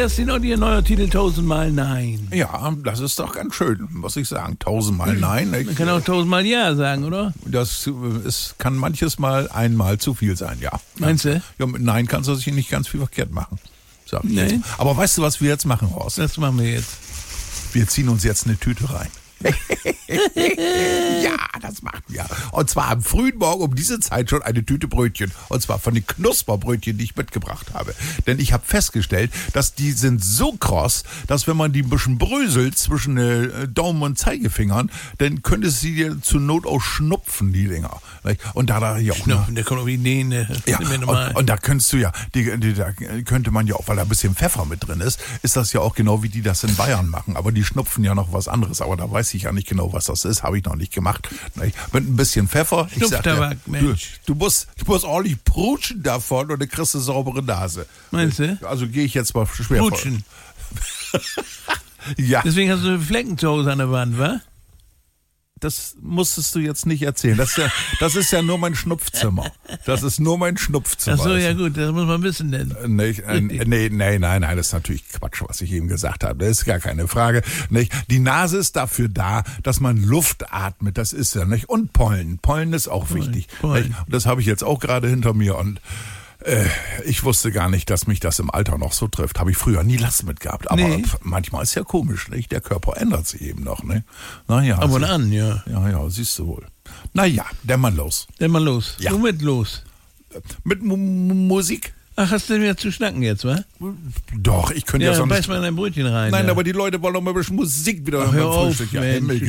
Das ist noch Ihr neuer Titel 1000-mal Nein. Ja, das ist doch ganz schön, muss ich sagen. 1000-mal Nein. Man kann auch 1000-mal Ja sagen, oder? Kann manches Mal einmal zu viel sein, ja. Meinst du? Ja, mit Nein kannst du sich nicht ganz viel verkehrt machen. Sag ich Nee. jetzt. Aber weißt du, was wir jetzt machen, Horst? Das machen wir jetzt. Wir ziehen uns jetzt eine Tüte rein. Ja, das machen wir. Und zwar am frühen Morgen um diese Zeit schon eine Tüte Brötchen. Und zwar von den Knusperbrötchen, die ich mitgebracht habe. Denn ich habe festgestellt, dass die sind so kross, dass wenn man die ein bisschen bröselt zwischen Daumen und Zeigefingern, dann könnte sie dir zur Not auch schnupfen, die Dinger. Und da ja auch Schnupfen, der kommt auf Ideen. Ne? ja, und da könntest du ja, da könnte man ja auch, weil da ein bisschen Pfeffer mit drin ist das ja auch genau wie die das in Bayern machen. Aber die schnupfen ja noch was anderes. Aber da weiß ich ja nicht genau, was das ist. Habe ich noch nicht gemacht. Mit ein bisschen Pfeffer. Ich sag dir, Mensch. du musst ordentlich prutschen davon und dann kriegst du eine saubere Nase. Meinst du? Also gehe ich jetzt mal schwer Prutschen. Ja. Deswegen hast du Flecken zu Hause an der Wand, wa? Das musstest du jetzt nicht erzählen. Das ist ja nur mein Schnupfzimmer. Das ist nur mein Schnupfzimmer. Ach so, ja gut, das muss man wissen denn. Nein, das ist natürlich Quatsch, was ich eben gesagt habe. Das ist gar keine Frage. Nicht? Die Nase ist dafür da, dass man Luft atmet. Das ist ja nicht. Und Pollen. Pollen ist auch wichtig. Pollen. Nicht? Und das habe ich jetzt auch gerade hinter mir und ich wusste gar nicht, dass mich das im Alter noch so trifft. Habe ich früher nie Last mit gehabt. Aber manchmal ist ja komisch, nicht? Der Körper ändert sich eben noch, ne? Naja. Ab und an, ja. Ja, siehst du wohl. Naja, dann mal los. Dann mal los. Ja. Womit los? Mit Musik? Ach, hast du denn wieder zu schnacken jetzt, wa? Doch, ich könnte ja Ja, dann sonst... beiß mal in ein Brötchen rein. Nein, ja. aber die Leute wollen doch mal ein bisschen Musik wieder Ach, hör beim auf, Frühstück. Ja, Mensch. Himmel,